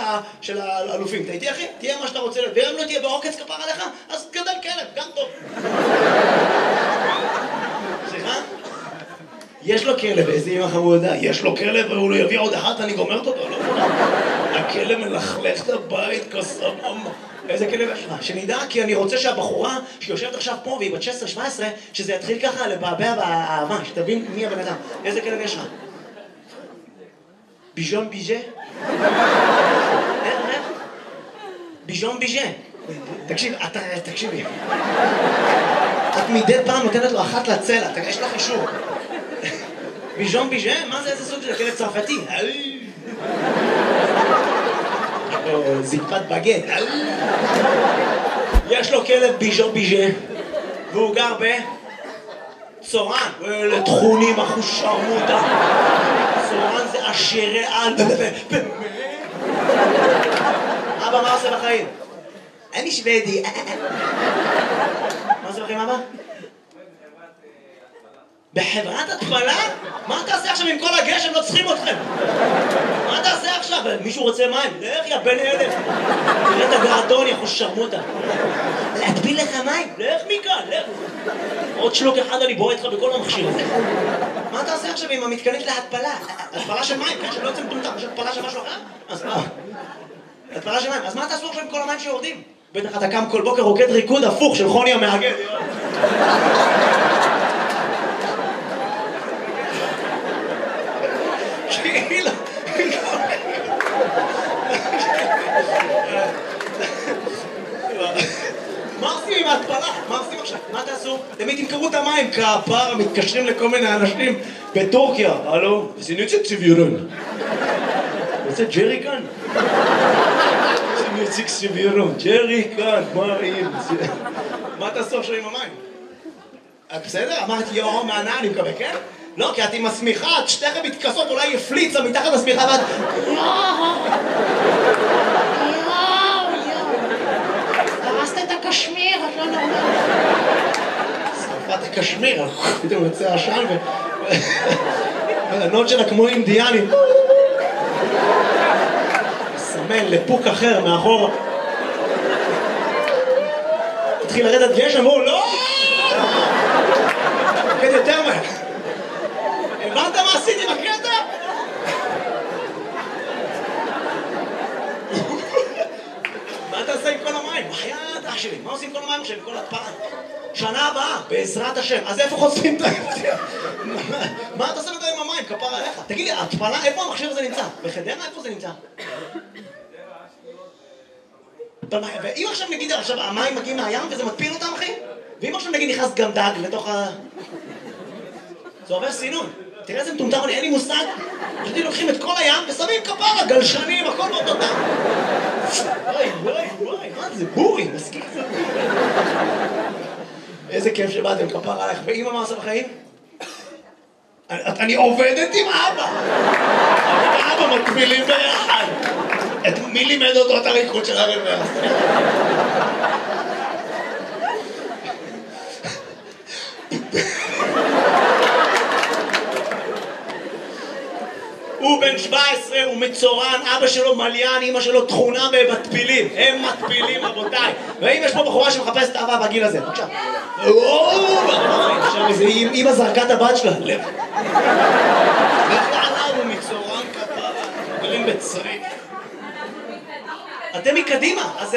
של האלופים. אתה איתי אחי? תהיה מה שאתה רוצה, ואם לא תהיה בעוקץ כפר עליך, אז גדל כלב, גם טוב. סליחה? יש לו כלב, איזה אמא חמודה, יש לו כלב והוא לא יביא עוד אחת, אני גומרת אותו, לא? הכלב מלכלך את הבית כסבבה. איזה כלב יש לך? שנדע, כי אני רוצה שהבחורה שיושבת עכשיו פה והיא בת 16-17, שזה יתחיל ככה לבעבע באהבה, שתבין מי הבן אדם. איזה כלב יש לך? ביז'ון ביז'ה? איך? ביז'ון ביז'ה. תקשיבי. את מדי פעם נותנת לו אחת לצלע, יש לך אישור. ביז'ון ביז'ה? מה זה, איזה סוג של כלב צרפתי? זקפת בגט. יש לו כלב ביז'ון ביז'ה והוא גר בצורן. לתכונים אחוש שרמוטה. צורן זה עשירי על. אבא, מה עושה בחיים? אני שוודי. מה עושה בחיים, אבא? בחברת התפלה? מה אתה עושה עכשיו עם כל הגשם? לא צריכים אתכם. מה אתה עושה עכשיו? מישהו רוצה מים? לך יא בן אלף. תראה את הגרדון, יא חוש שרמוטה. להטביל לך מים? לך מכאן, לך. עוד שלוק אחד אני בועט לך בכל המכשיר הזה. מה אתה עושה עכשיו עם המתקנית להתפלה? התפלה של מים, כן? שלא יוצא מטומטם, יש התפלה של משהו אחר? אז מה? התפלה של מים. אז מה תעשו עכשיו עם כל המים שיורדים? בטח אתה קם כל בוקר רוקד ריקוד הפוך של חוני המאגד. מה עושים עם ההתפלה? מה עושים עכשיו? מה תעשו? תמיד תמכרו את המים, כפרה, מתקשרים לכל מיני אנשים בטורקיה. הלו? סינוצ'ק סיביורון. רוצה ג'רי כאן? סינוצ'ק סיביורון. ג'רי כאן, מה תעשו עכשיו עם המים? בסדר? אמרתי יאו מענה, אני מקווה, כן? לא, כי את עם השמיכה, את שתיכם מתכסות, אולי יפליצה מתחת לשמיכה ואת... הרסת את הקשמיר, את לא נורמלית. שרפת הקשמיר, פתאום יוצא עשן והנוד שלה כמו אינדיאנים. סמן לפוק אחר מאחורה. התחיל לרדת גשם, והוא לא! תקד יותר מהר. הבנת מה עשיתי בקטע? מה אתה עושה עם כל המים? בחייאת אח שלי, מה עושים עם כל המים עכשיו, עם כל התפלה? שנה הבאה, בעזרת השם. אז איפה חושפים את ההפתיע? מה אתה עושה עם המים? כפר עליך. תגיד לי, התפלה, איפה המכשיר הזה נמצא? בחדרה, איפה זה נמצא? ואם עכשיו נגיד, עכשיו המים מגיעים מהים וזה מטפיל אותם, אחי? ואם עכשיו נגיד נכנס גם דג לתוך ה... זה עובר סינון. תראה איזה מטומטם, אין לי מושג. חשבתי לוקחים את כל הים ושמים כפרה, גלשנים, הכל באותו דם. וואי, מה זה? בורי, מסכים זה בורי. איזה כיף שבאתם, כפרה עליך. ואמא מה עושה בחיים? אני עובדת עם אבא. אני ואבא מטבילים ביחד. מי לימד אותו את הריקוד של הרבר? הוא בן 17, הוא מצורן, אבא שלו מליין, אמא שלו תכונה במטפילים. הם מטפילים, רבותיי. ואם יש פה בחורה שמחפשת אהבה בגיל הזה, בבקשה. אמא זרקה את הבת שלה, לב. עליו הוא מצורן כפרה, גרים בצריף. אתם מקדימה, אז...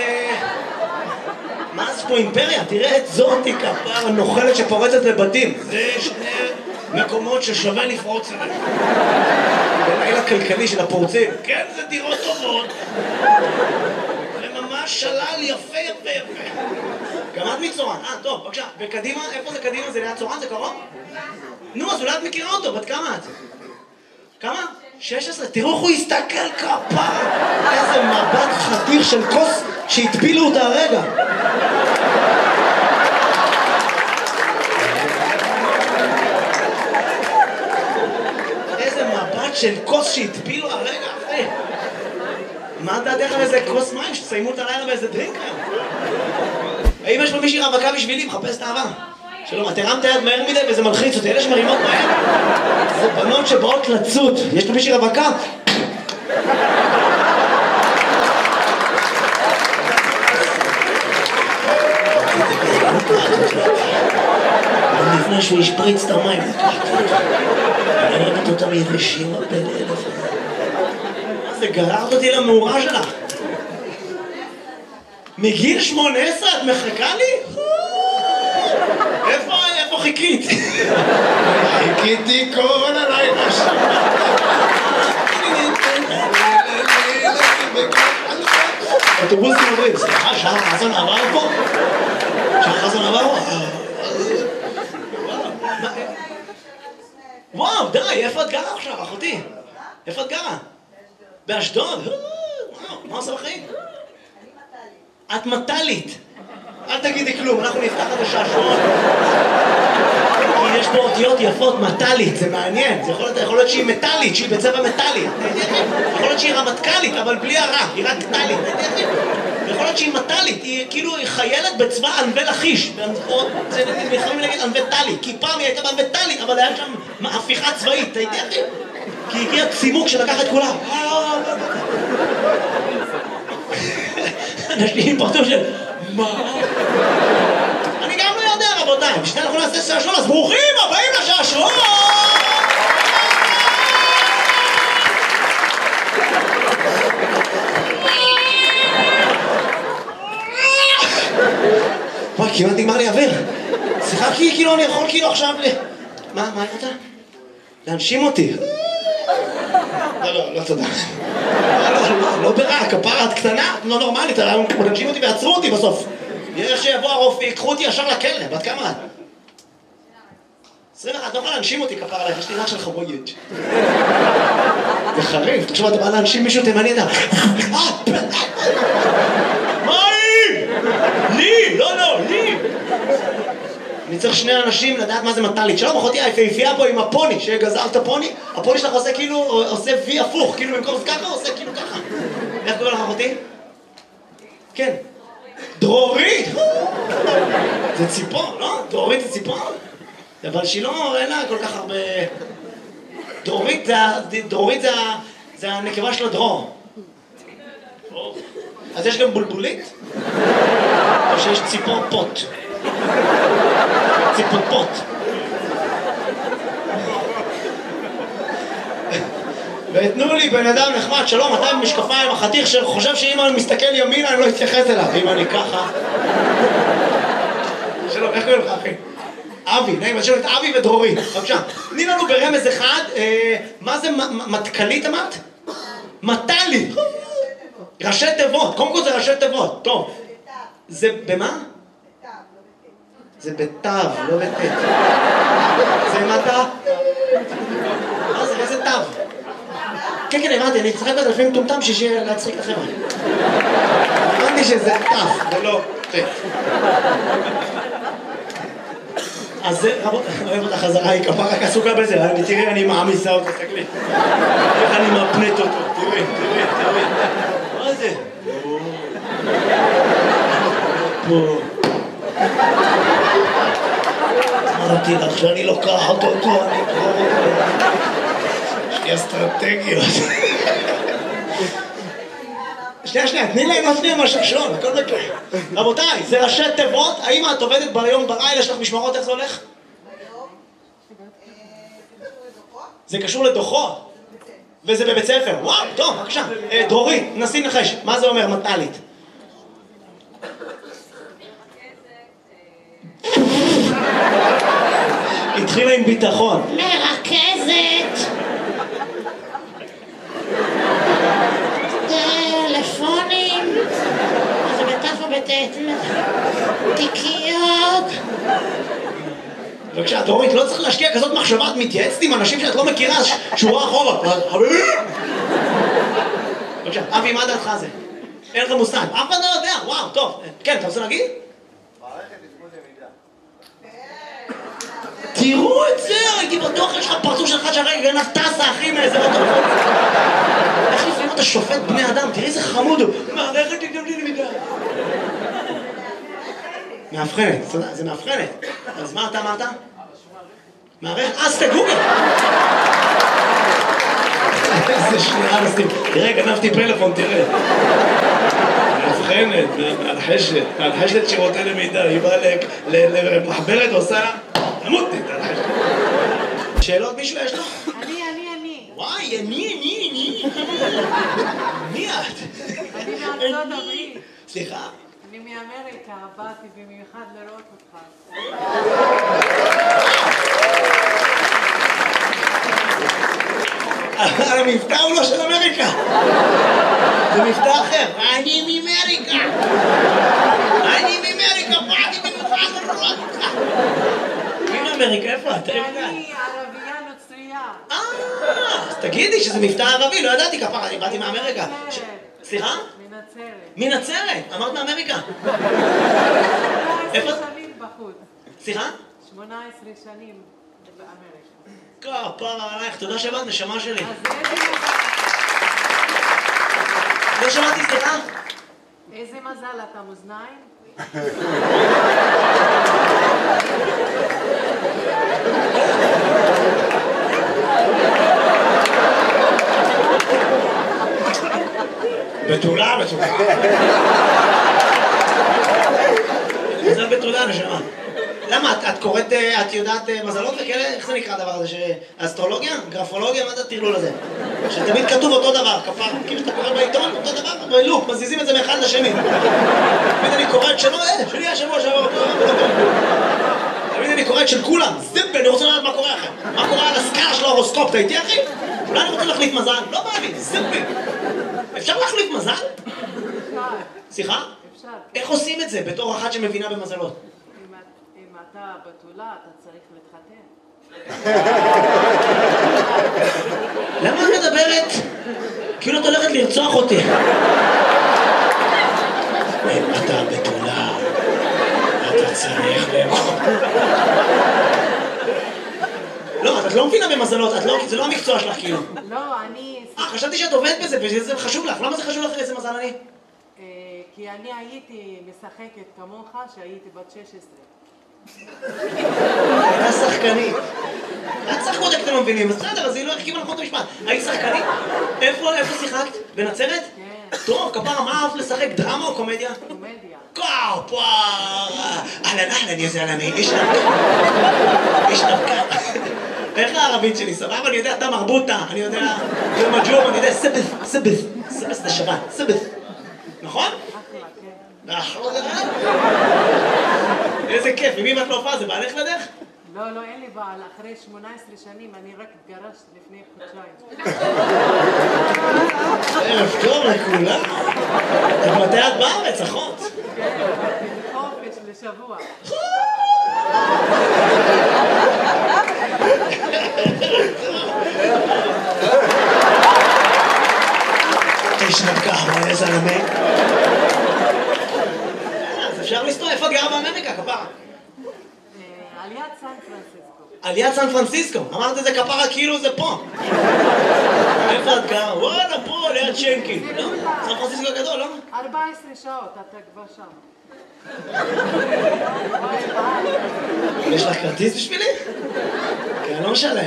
מה זה פה אימפריה? תראה את זאתי כפרה, נוחלת שפורצת לבתים. זה שני מקומות ששווה לפרוץ אליהם. בלילה כלכלי של הפורצים. כן, זה דירות טובות. זה ממש שלל יפה. גם את מצורן. טוב, בבקשה. בקדימה, איפה זה קדימה? זה ליד צורן? זה קרוב? נו, אז אולי את מכירה אותו. בת כמה את? כמה? 16. תראו איך הוא הסתכל כפרה. איזה מבט חתיך של כוס שהטפילו אותה הרגע. של כוס שהטפילו הרגע, אחי. מה דעתך על איזה כוס מים שתסיימו את הלילה באיזה דרינק היום? האם יש פה מישהי רווקה בשבילי? מחפש את האהבה. שלום, את הרמת היד מהר מדי וזה מלחיץ אותי. אלה שמרימות מהר. זה בנות שבאות לצוד. יש פה מישהי רווקה? שהוא ישפריץ את המים. אני אוהבת אותה מיבשים הפלא אלף. מה זה, גררת אותי למאורה שלך? מגיל 18 את מחכה לי? איפה חיכית? חיכיתי כל הלילה. אוטובוסים עוברים, סליחה, שחר חסון עבר פה? שחר חסון עבר פה? וואו, די, איפה את גרה עכשיו, אחותי? איפה את גרה? באשדוד? וואו, מה עושה בחיים? את מטלית. אל תגידי כלום, אנחנו נפתח את השעשועון. כי יש פה אותיות יפות, מטלית, זה מעניין. זה יכול להיות שהיא מטלית, שהיא בצבע מטלי. יכול להיות שהיא רמטכ"לית, אבל בלי הרע, היא רק טלית. יכול להיות שהיא מטלית, היא כאילו חיילת בצבא ענבי לכיש. זה יכולים להגיד ענבי טלי, כי פעם היא הייתה בענבי טלית, אבל היה שם הפיכה צבאית, כי הגיע צימוק שלקח את כולם. אנשים פרטו של... מה? אני גם לא יודע, רבותיי. בשביל אנחנו נעשה שעשועון, אז ברוכים הבאים לשעשועון! וואי, כמעט נגמר לי אוויר. סליחה, כאילו אני יכול כאילו עכשיו מה אני רוצה? להנשים אותי. לא, תודה. לא ברע, כפרה את קטנה, לא נורמלית, להנשים אותי ועצרו אותי בסוף. יש שיבוא הרופא, יקחו אותי ישר לכלא, בת כמה את? 21, את לא יכולה להנשים אותי כפרה עליך, יש לי רק של חבויג'. זה חריף, תחשוב, אתה בא להנשים מישהו תימני, אתה... מה היא? לי! לא, לי! אני צריך שני אנשים לדעת מה זה מטלית. שלום, אחותי היפהפייה פה עם הפוני, שגזר את הפוני. הפוני שלך עושה כאילו, עושה וי הפוך, כאילו במקום זה ככה, עושה כאילו ככה. איך קורא לך אחותי? כן. דרורית! זה ציפור, לא? דרורית זה ציפור? אבל שהיא לא, אין לה כל כך הרבה... דרורית זה הנקבה של הדרור. אז יש גם בולבולית? או שיש ציפור פוט? ציפופות. ותנו לי בן אדם נחמד, שלום, אתה עם משקפיים, החתיך שחושב שאם אני מסתכל ימינה אני לא אתייחס אליו, אם אני ככה. שלום, איך קוראים לך אחי? אבי, נעים, אני שואל את אבי ודרורית, בבקשה. תני לנו ברמז אחד, מה זה מטכלית אמרת? מטלית. ראשי תיבות, קודם כל זה ראשי תיבות, טוב. זה במה? זה בתו, לא בתת. זה מטה? מה זה? איזה תו? כן, הבנתי, אני צחק את לפעמים טומטם שיהיה להצחיק את החברה. הבנתי שזה תו, ולא תת. אז זה, רבות, אוהב אותה חזרה, היא כפה רק עסוקה בזה, תראי, אני מעמיסה אותו, תסתכלי. איך אני מפנט אותו, תראי. מה זה? פה. אמרתי לך שאני לוקחת אותו, יש לי אסטרטגיות. שנייה, תני להם להפניע מהשעשועון, הכל מקרה. רבותיי, זה ראשי תיבות, האם את עובדת ביום בלילה, יש לך משמרות, איך זה הולך? זה קשור לדוחות? וזה בבית ספר, וואו, טוב, בבקשה. דרורית, נסי נחש, מה זה אומר מטלית? התחילה עם ביטחון. מרכזת. טלפונים. זה בתף ובתת. תיקיות. בבקשה, דורית, לא צריך להשקיע כזאת מחשבה, את מתייעצת עם אנשים שאת לא מכירה, שורה אחורה. בבקשה, אבי, מה דעתך זה? אין לך מושג, אף אחד לא יודע, וואו, טוב. כן, אתה רוצה להגיד? תראו את זה, הייתי בטוח, יש לך פרצוף שלך שהרגע גנב טסה, אחי, מאיזה בטוח. איך לפעמים אתה שופט בני אדם, תראי איזה חמוד הוא. מערכת תגדם לי למידה. מאבחנת, זה מאבחנת. אז מה אתה אמרת? מערכת, אז תגוגל. איזה שנייה, תראה, גנבתי פלאפון, תראה. מאבחנת, מהלחשת שירותי למידה, היא באה למחברת, עושה למות. שאלות מישהו יש לו? אני. וואי, אני. מי את? אני מארצות הברית. סליחה? אני מאמריקה, באתי במיוחד לראות אותך. המבטא הוא לא של אמריקה. זה מבטא אחר. אני מאמריקה. באתי במיוחד לראות אותך. מי מאמריקה? איפה את? אני ערבייה נוצרייה. אז תגידי שזה מבטא ערבי, לא ידעתי כפרה, אני באתי מאמריקה. סליחה? מנצרת. מנצרת? אמרת מאמריקה. 18 שנים בחוץ. סליחה? 18 שנים באמריקה. כפרה עלייך, תודה שבאת, נשמה שלי. אז איזה מזל. לא שמעתי, סליחה? איזה מזל, אתה מאזניים? בתולה. מזל בתולה, נשמה. למה? את קוראת, את יודעת מזלות וכאלה? איך זה נקרא הדבר הזה? אסטרולוגיה? גרפולוגיה? מה זה הטרלול הזה? שתמיד כתוב אותו דבר, כפר. כאילו שאתה קורא בעיתון, אותו דבר, בלופ, מזיזים את זה מאחד לשני. תמיד אני קורא את שלו, שלי השבוע שעבר אותו. תמיד אני קורא את של כולם. זיפ, אני רוצה לדעת מה קורה אחר. מה קורה על הסקאלה של ההורוסקופ, אתה איתי אחי? אולי אני רוצה להחליף מזל? לא בא לי, זיפ. אפשר להחליף מזל? אפשר. סליחה? אפשר. איך עושים את זה בתור אחת שמבינה במזלות? אם אתה בתולה, אתה צריך להתחתן. למה את מדברת? כאילו את הולכת לרצוח אותי. אם אתה בתולה, אתה צריך לאכול. לא, את לא מבינה במזלות, זה לא המקצוע שלך כאילו. לא, אני... חשבתי שאת עובדת בזה וזה חשוב לך. למה זה חשוב לך איזה מזל אני? כי אני הייתי משחקת כמוך שהייתי בת 16. הייתה שחקנית. את שחקות איך אתם לא מבינים, בסדר, אז היא לא החכימה נכון את המשפט. היית שחקנית? איפה שיחקת? בנצרת? כן. טוב, כפרה, מה אהבת לשחק? דרמה או קומדיה? קומדיה. כפרה! אהלן, יא זלמי, איש נבקה. איך הערבית שלי? סבבה? אני יודע, אתה מרבוטה, אני יודע, יום הג'ום, אני יודע, סבס זה שבת, סבס. נכון? אחלה, כן. איזה כיף, עם מי את לא הופעה? זה בעלך לדרך? לא, אין לי בעל. אחרי 18 שנים אני רק התגרשתי לפני חודשיים. ערב טוב לכולם. מתי את בארץ, אחות? כן, חופש לשבוע. איש נבקה, איזה זלמי. אז אפשר לסתור, איפה את גרה באמריקה, כפרה? עליית סן פרנסיסקו. עליית סן פרנסיסקו, אמרת את זה כפרה כאילו זה פה. איפה את גרה? וואלה, פה, ליד שנקין. לא? סן פרנסיסקו הגדול, לא? 14 שעות, אתה כבר שם. יש לך כרטיס בשבילי? כי אני לא משלם.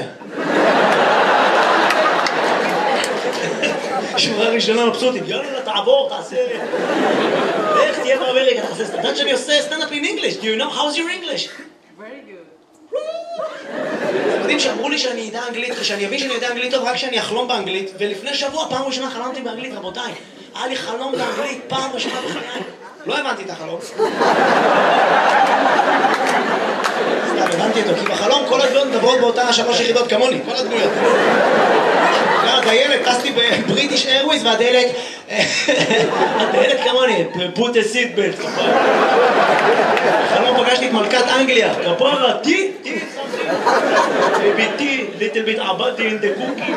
שורה ראשונה מבסוטית, יאללה, תעבור, תעשה... איך תהיה באמריקה, תעשה סטנדאפ. יודעת שאני עושה סטנדאפ in English. Do you know? How's your English? Very good. אתם יודעים שאמרו לי שאני אדע אנגלית, ושאני אבין שאני יודע אנגלית טוב רק כשאני אחלום באנגלית, ולפני שבוע, פעם ראשונה חלמתי באנגלית, רבותיי. היה לי חלום באנגלית, פעם ראשונה בחיי. לא הבנתי את החלום. סתם, הבנתי אותו, כי בחלום כל הדמויות מדברות באותה 3 יחידות כמוני, כל הדמויות. הדיילת, טסתי בבריטיש איירווייז, והדיילת כמוני, put a seat belt. בחלום פגשתי את מלכת אנגליה, כפרה, תי, ביתי, little bit עבדתי in the cookie.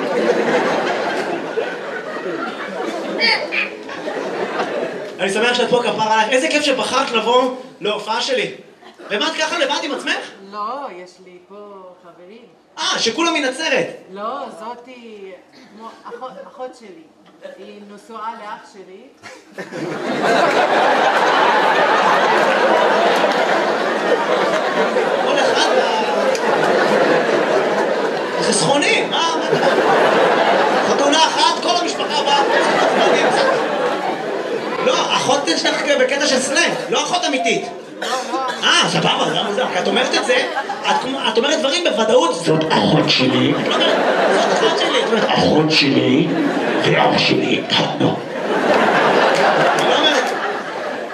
אני שמח שאת פה, כפרה עלייך. איזה כיף שבחרת לבוא להופעה שלי. ומה את ככה לבד עם עצמך? לא, יש לי פה חברים. שכולם מנצרת. לא, זאתי כמו אחות שלי. היא נשואה לאח שלי. כל אחד חסכוני, מה? חתונה אחת, כל המשפחה באה. לא, אחות שלך בקטע של סלנג, לא אחות אמיתית. סבבה, זה מוזר, כי את אומרת את זה, את אומרת דברים בוודאות, זאת אחות שלי, את לא אומרת, זאת אחות שלי, את אומרת אחות שלי ואח שלי התחתנו.